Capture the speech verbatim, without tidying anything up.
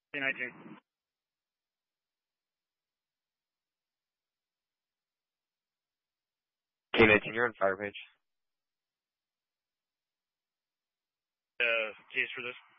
K nineteen. K nineteen, you're on fire page. Uh, case for this.